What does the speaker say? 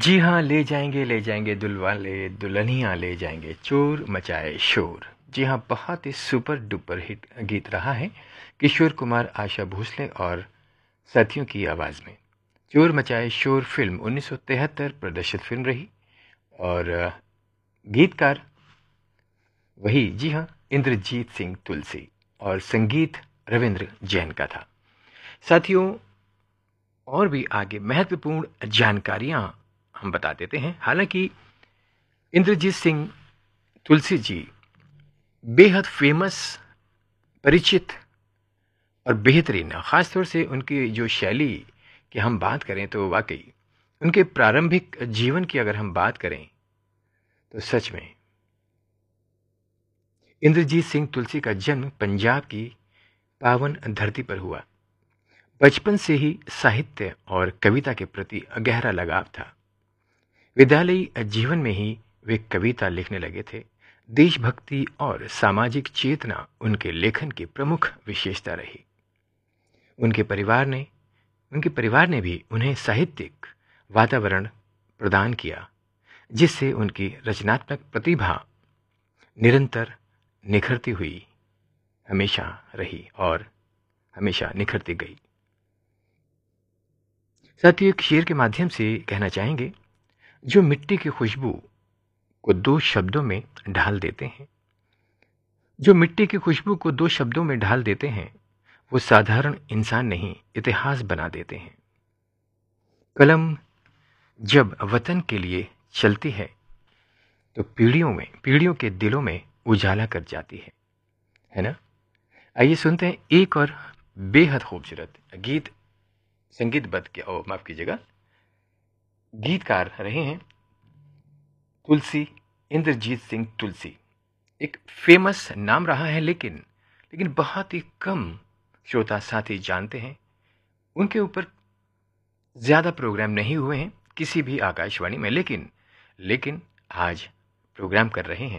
जी हाँ, ले जाएंगे दुल्वाले दुल्हनियाँ ले जाएंगे, चोर मचाए शोर। जी हाँ, बहुत ही सुपर डुपर हिट गीत रहा है किशोर कुमार, आशा भोसले और साथियों की आवाज़ में। चोर मचाए शोर फिल्म 1973 प्रदर्शित फिल्म रही और गीतकार वही, जी हाँ, इंद्रजीत सिंह तुलसी और संगीत रविंद्र जैन का था। साथियों, और भी आगे महत्वपूर्ण जानकारियां हम बता देते हैं। हालांकि इंद्रजीत सिंह तुलसी जी बेहद फेमस, परिचित और बेहतरीन, ख़ासतौर से उनकी जो शैली की हम बात करें तो वाकई उनके प्रारंभिक जीवन की अगर हम बात करें तो सच में इंद्रजीत सिंह तुलसी का जन्म पंजाब की पावन धरती पर हुआ। बचपन से ही साहित्य और कविता के प्रति गहरा लगाव था। विद्यालयी जीवन में ही वे कविता लिखने लगे थे। देशभक्ति और सामाजिक चेतना उनके लेखन की प्रमुख विशेषता रही। उनके परिवार ने भी उन्हें साहित्यिक वातावरण प्रदान किया, जिससे उनकी रचनात्मक प्रतिभा निरंतर निखरती हुई हमेशा रही और हमेशा निखरती गई। साथियों, एक शेर के माध्यम से कहना चाहेंगे, जो मिट्टी की खुशबू को दो शब्दों में ढाल देते हैं, जो मिट्टी की खुशबू को दो शब्दों में ढाल देते हैं, वो साधारण इंसान नहीं, इतिहास बना देते हैं। कलम जब वतन के लिए चलती है तो पीढ़ियों के दिलों में उजाला कर जाती है ना? आइए सुनते हैं एक और बेहद खूबसूरत गीत, संगीतबद्ध किया, माफ कीजिएगा, गीतकार रहे हैं तुलसी, इंद्रजीत सिंह तुलसी। एक फेमस नाम रहा है, लेकिन बहुत ही कम श्रोता साथी जानते हैं। उनके ऊपर ज़्यादा प्रोग्राम नहीं हुए हैं किसी भी आकाशवाणी में, लेकिन आज प्रोग्राम कर रहे हैं।